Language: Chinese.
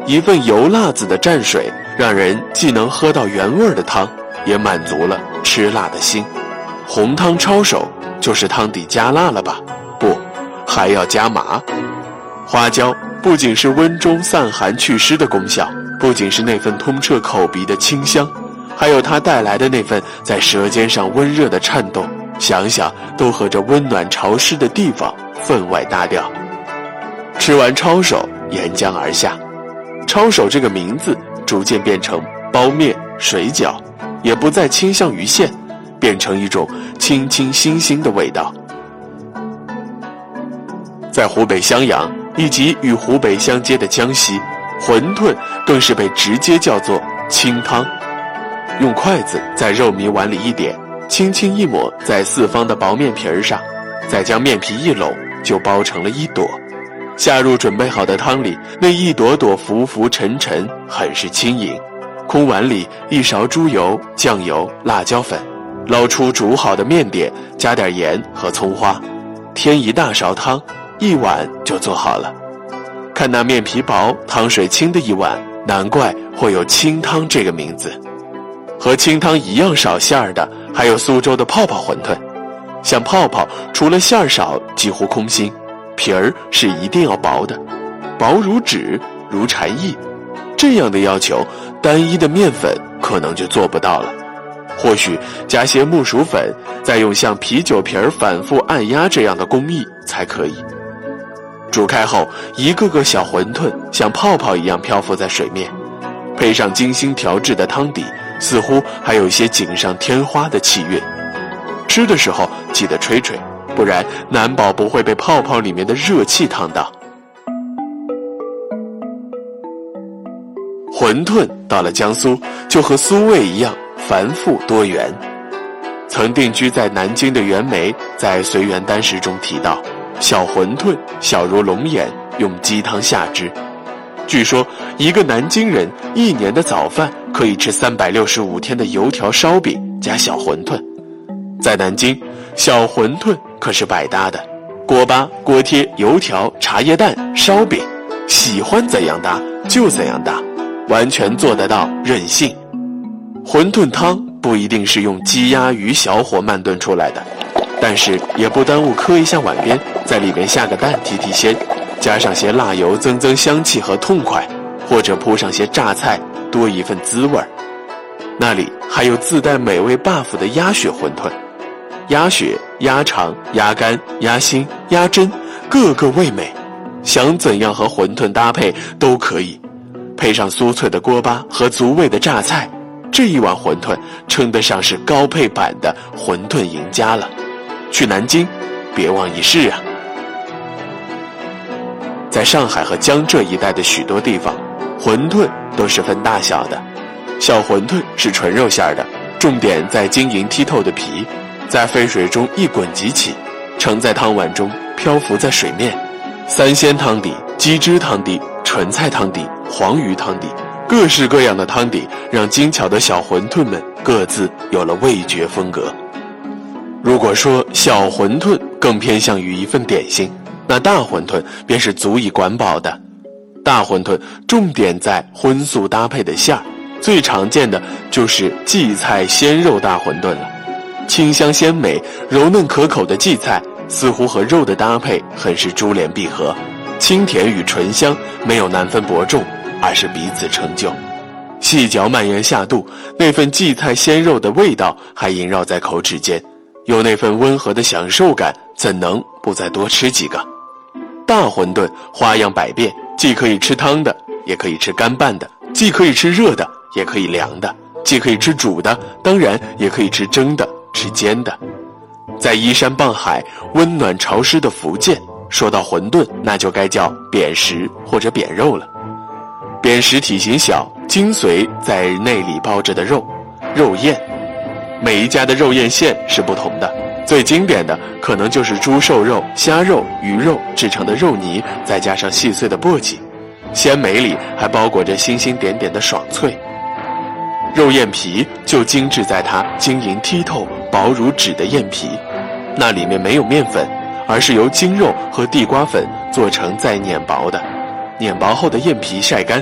一份油辣子的蘸水，让人既能喝到原味的汤，也满足了吃辣的心。红汤抄手就是汤底加辣了吧？不，还要加麻。花椒不仅是温中散寒祛湿的功效，不仅是那份通彻口鼻的清香，还有它带来的那份在舌尖上温热的颤动，想想都和这温暖潮湿的地方分外搭调。吃完抄手，沿江而下。抄手这个名字逐渐变成包面、水饺，也不再倾向于馅，变成一种清清新新的味道。在湖北襄阳以及与湖北相接的江西，馄饨更是被直接叫做清汤。用筷子在肉糜碗里一点，轻轻一抹在四方的薄面皮上，再将面皮一搂，就包成了一朵。下入准备好的汤里，那一朵朵浮浮沉沉，很是轻盈。空碗里一勺猪油、酱油、辣椒粉，捞出煮好的面点，加点盐和葱花，添一大勺汤，一碗就做好了。看那面皮薄、汤水清的一碗，难怪会有清汤这个名字。和清汤一样少馅儿的，还有苏州的泡泡馄饨。像泡泡，除了馅儿少，几乎空心。皮儿是一定要薄的，薄如纸，如蝉翼。这样的要求，单一的面粉可能就做不到了。或许加些木薯粉，再用像啤酒皮儿反复按压这样的工艺才可以。煮开后，一个个小馄饨像泡泡一样漂浮在水面，配上精心调制的汤底，似乎还有些锦上添花的气韵。吃的时候记得吹吹，不然难保不会被泡泡里面的热气烫到。馄饨到了江苏，就和苏味一样繁复多元。曾定居在南京的袁枚在《随园单食》中提到，小馄饨小如龙眼，用鸡汤下之。据说一个南京人一年的早饭可以吃365天的油条烧饼加小馄饨。在南京，小馄饨可是百搭的，锅巴、锅贴、油条、茶叶蛋、烧饼，喜欢怎样搭就怎样搭，完全做得到任性。馄饨汤不一定是用鸡鸭鱼小火慢炖出来的，但是也不耽误磕一下碗边，在里面下个蛋提提鲜，加上些辣油增增香气和痛快，或者铺上些榨菜，多一份滋味。那里还有自带美味 buff 的鸭血馄饨，鸭血、鸭肠、鸭肝、鸭心、鸭胗，个个味美，想怎样和馄饨搭配都可以。配上酥脆的锅巴和足味的榨菜，这一碗馄饨称得上是高配版的馄饨赢家了。去南京别忘一试啊。在上海和江浙一带的许多地方，馄饨都是分大小的。小馄饨是纯肉馅的，重点在晶莹剔透的皮，在沸水中一滚即起，盛在汤碗中，漂浮在水面。三鲜汤底、鸡汁汤底、纯菜汤底、黄鱼汤底，各式各样的汤底让精巧的小馄饨们各自有了味觉风格。如果说小馄饨更偏向于一份点心，那大馄饨便是足以管饱的。大馄饨重点在荤素搭配的馅儿，最常见的就是荠菜鲜肉大馄饨了。清香鲜美、柔嫩可口的荠菜似乎和肉的搭配很是珠联璧合，清甜与醇香没有难分伯仲，而是彼此成就。细嚼蔓延下肚，那份荠菜鲜肉的味道还萦绕在口齿间，有那份温和的享受感，怎能不再多吃几个？大馄饨花样百变，既可以吃汤的，也可以吃干拌的，既可以吃热的，也可以凉的，既可以吃煮的，当然也可以吃蒸的、吃煎的。在依山傍海、温暖潮湿的福建，说到馄饨，那就该叫扁食或者扁肉了。扁食体型小，精髓在内里包着的肉，肉燕。每一家的肉燕馅是不同的，最经典的可能就是猪瘦肉、虾肉、鱼肉制成的肉泥，再加上细碎的簸箕，鲜美里还包裹着星星点点的爽脆。肉燕皮就精致在它晶莹剔透、薄如纸的燕皮，那里面没有面粉，而是由精肉和地瓜粉做成再碾薄的，碾薄后的燕皮晒干，